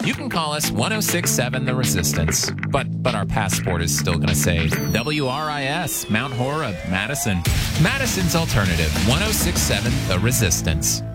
you can call us 1067 The Resistance. But our passport is still going to say WRIS, Mount Horeb, Madison. Madison's alternative, 1067 The Resistance.